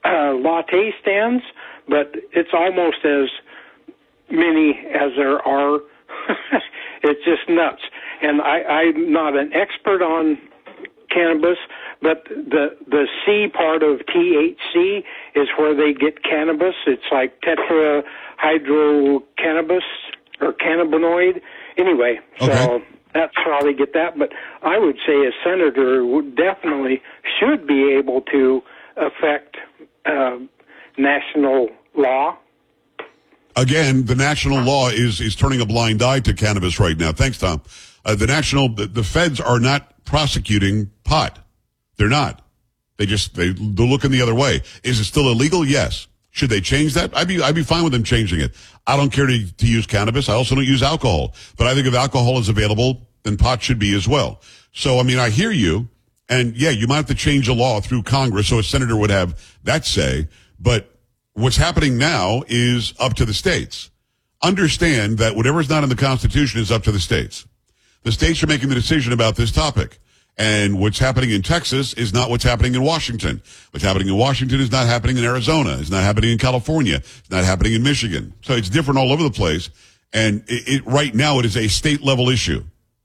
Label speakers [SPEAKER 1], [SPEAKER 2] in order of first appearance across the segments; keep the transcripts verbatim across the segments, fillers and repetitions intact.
[SPEAKER 1] uh, latte stands, but it's almost as many as there are. It's just nuts. And I, I'm not an expert on cannabis, but the the C part of T H C is where they get cannabis. It's like tetrahydrocannabis or cannabinoid. Anyway, so
[SPEAKER 2] okay.
[SPEAKER 1] That's how they get that. But I would say a senator would definitely should be able to affect uh, national law.
[SPEAKER 2] Again, the national law is is turning a blind eye to cannabis right now. Thanks, Tom. Uh, the national, the, the feds are not prosecuting pot. They're not. They just, they, they're looking the other way. Is it still illegal? Yes. Should they change that? I'd be, I'd be fine with them changing it. I don't care to, to use cannabis. I also don't use alcohol. But I think if alcohol is available, then pot should be as well. So, I mean, I hear you. And yeah, you might have to change a law through Congress so a senator would have that say. But what's happening now is up to the states. Understand that whatever's not in the Constitution is up to the states. The states are making the decision about this topic. And what's happening in Texas is not what's happening in Washington. What's happening in Washington is not happening in Arizona. It's not happening in California. It's not happening in Michigan. So it's different all over the place. And it, it right now it is a state level issue.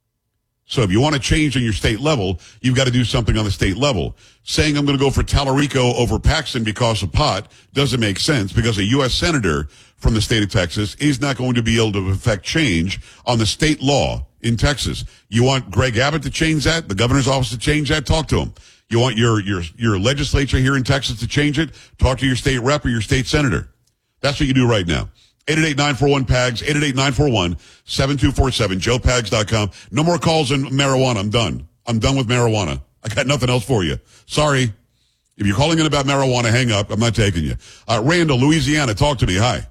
[SPEAKER 2] So if you want to change on your state level, you've got to do something on the state level. Saying I'm going to go for Tallarico over Paxton because of pot doesn't make sense, because a U S senator from the state of Texas is not going to be able to affect change on the state law in Texas. You want Greg Abbott to change that, the governor's office to change that, talk to him. You want your, your, your legislature here in Texas to change it, talk to your state rep or your state senator. That's what you do right now. eight eight eight, nine four one, P A G S, eight eight eight, nine four one, seven two four seven, joe pags dot com. No more calls on marijuana. I'm done. I'm done with marijuana. I got nothing else for you. Sorry. If you're calling in about marijuana, hang up. I'm not taking you. Uh, Randall, Louisiana, talk to me. Hi.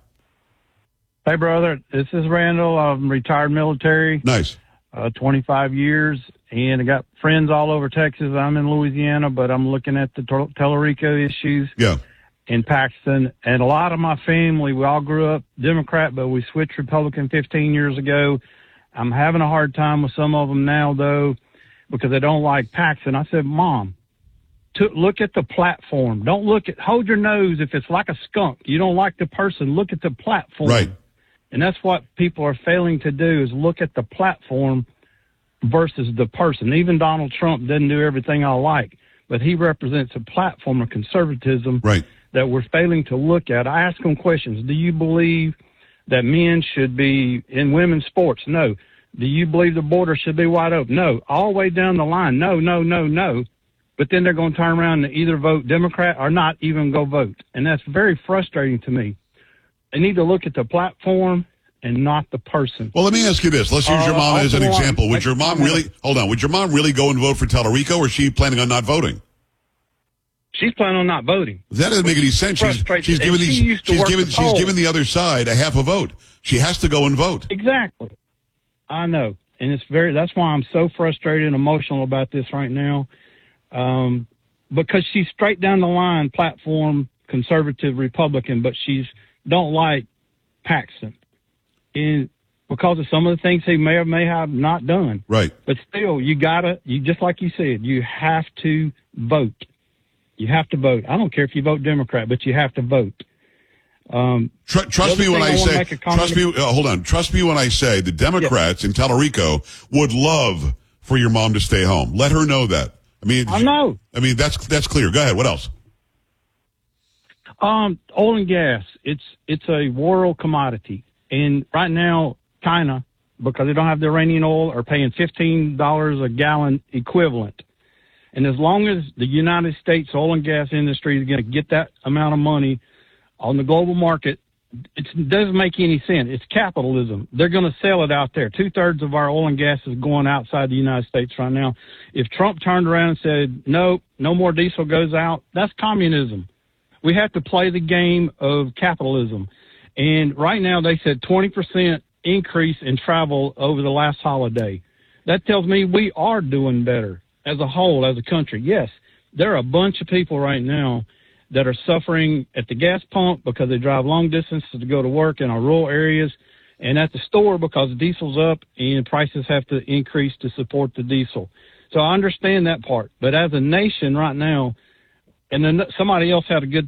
[SPEAKER 3] Hey, brother. This is Randall. I'm retired military.
[SPEAKER 2] Nice.
[SPEAKER 3] Uh, twenty-five years, and I got friends all over Texas. I'm in Louisiana, but I'm looking at the Tellurico issues.
[SPEAKER 2] Yeah.
[SPEAKER 3] In Paxton, and a lot of my family, we all grew up Democrat, but we switched Republican fifteen years ago. I'm having a hard time with some of them now, though, because they don't like Paxton. I said, Mom, to look at the platform. Don't look at, hold your nose if it's like a skunk. You don't like the person. Look at the platform.
[SPEAKER 2] Right.
[SPEAKER 3] And that's what people are failing to do, is look at the platform versus the person. Even Donald Trump doesn't do everything I like, but he represents a platform of conservatism.
[SPEAKER 2] Right.
[SPEAKER 3] That we're failing to look at. I ask them questions. Do you believe that men should be in women's sports? No. Do you believe the border should be wide open? No. All the way down the line, no, no, no, no. But then they're going to turn around and either vote Democrat or not even go vote. And that's very frustrating to me. They need to look at the platform and not the person.
[SPEAKER 2] Well, let me ask you this. Let's use your mom
[SPEAKER 3] uh,
[SPEAKER 2] as an example. Would
[SPEAKER 3] like,
[SPEAKER 2] your mom really, hold on, would your mom really go and vote for Tellurico, or is she planning on not voting?
[SPEAKER 3] She's planning on not voting.
[SPEAKER 2] That doesn't make any sense. She's, she's giving these,
[SPEAKER 3] she
[SPEAKER 2] she's giving,
[SPEAKER 3] the
[SPEAKER 2] she's giving the other side a half a vote. She has to go and vote.
[SPEAKER 3] Exactly. I know. And it's very, that's why I'm so frustrated and emotional about this right now. Um, because she's straight down the line platform, conservative Republican, but she's don't like Paxton. And because of some of the things he may or may have not done.
[SPEAKER 2] Right.
[SPEAKER 3] But still, you gotta, you, just like you said, you have to vote. You have to vote. I don't care if you vote Democrat, but you have to vote. Um,
[SPEAKER 2] Tr- trust me when I, I say, trust me, uh, hold on. Trust me when I say the Democrats yeah. in Tellurico would love for your mom to stay home. Let her know that. I mean,
[SPEAKER 3] I know.
[SPEAKER 2] I mean, that's, that's clear. Go ahead. What else?
[SPEAKER 3] Um, oil and gas. It's, it's a world commodity. And right now, China, because they don't have the Iranian oil, are paying fifteen dollars a gallon equivalent. And as long as the United States oil and gas industry is going to get that amount of money on the global market, it doesn't make any sense. It's capitalism. They're going to sell it out there. Two-thirds of our oil and gas is going outside the United States right now. If Trump turned around and said, no, no more diesel goes out, that's communism. We have to play the game of capitalism. And right now they said twenty percent increase in travel over the last holiday. That tells me we are doing better. As a whole, as a country, yes, there are a bunch of people right now that are suffering at the gas pump because they drive long distances to go to work in our rural areas, and at the store because diesel's up and prices have to increase to support the diesel. So I understand that part. But as a nation right now, and then somebody else had a good